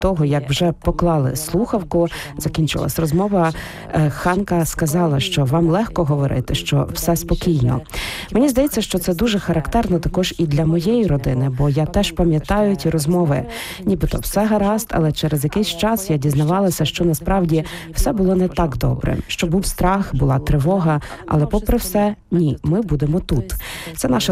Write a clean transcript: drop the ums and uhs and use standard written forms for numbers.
того, як вже поклали слухавку, закінчилась розмова, Ханка сказала, що вам легко говорити, що все спокійно. Мені здається, що це дуже характерно також і для моєї родини, бо я теж пам'ятаю ті розмови. Нібито все гаразд, але через якийсь час я дізнавалася, що насправді все було не так добре, що був страх, була тривога, але попри все, ні, ми будемо тут. Це наша